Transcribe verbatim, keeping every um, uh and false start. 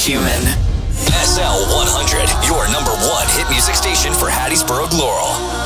human. S L one hundred, your number one hit music station for Hattiesburg, Laurel.